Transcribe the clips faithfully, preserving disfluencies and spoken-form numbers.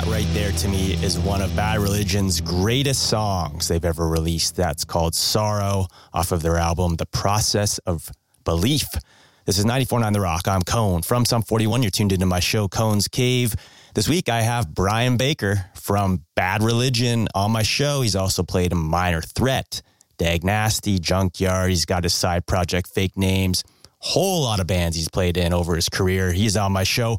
That right there to me is one of Bad Religion's greatest songs they've ever released. That's called Sorrow off of their album, The Process of Belief. This is ninety-four point nine The Rock. I'm Cone from Sum forty-one. You're tuned into my show, Cone's Cave. This week I have Brian Baker from Bad Religion on my show. He's also played in Minor Threat, Dag Nasty, Junkyard. He's got his side project, Fake Names. Whole lot of bands he's played in over his career. He's on my show.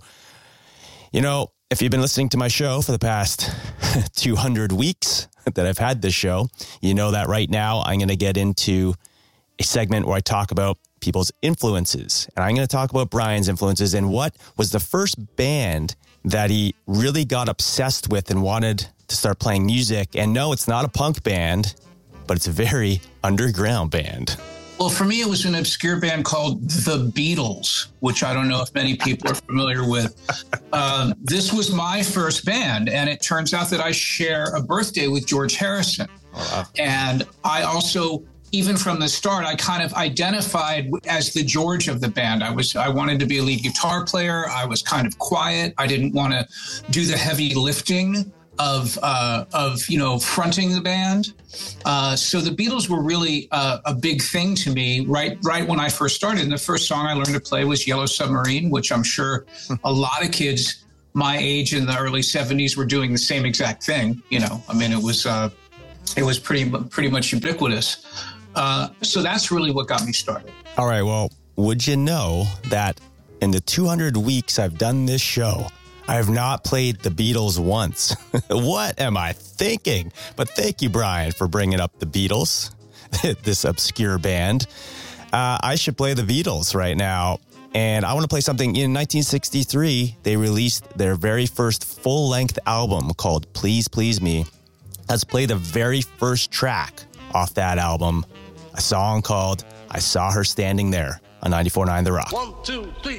You know, if you've been listening to my show for the past two hundred weeks that I've had this show, you know that right now I'm going to get into a segment where I talk about people's influences. And I'm going to talk about Brian's influences and what was the first band that he really got obsessed with and wanted to start playing music. And no, it's not a punk band, but it's a very underground band. Well, for me, it was an obscure band called The Beatles, which I don't know if many people are familiar with. Um, this was my first band, and it turns out that I share a birthday with George Harrison. Oh, wow. And I also, even from the start, I kind of identified as the George of the band. I was, I wanted to be a lead guitar player. I was kind of quiet. I didn't want to do the heavy lifting of, uh, of, you know, fronting the band. Uh, so the Beatles were really uh, a big thing to me right, right when I first started. And the first song I learned to play was Yellow Submarine, which I'm sure a lot of kids my age in the early seventies were doing the same exact thing. You know, I mean, it was, uh, it was pretty, pretty much ubiquitous. Uh, so that's really what got me started. All right. Well, would you know that in the two hundred weeks I've done this show, I have not played the Beatles once. What am I thinking? But thank you, Brian, for bringing up the Beatles, this obscure band. Uh, I should play the Beatles right now. And I want to play something. In nineteen sixty-three, they released their very first full-length album called Please Please Me. Let's play the very first track off that album, a song called I Saw Her Standing There on ninety-four point nine The Rock. One, two, three.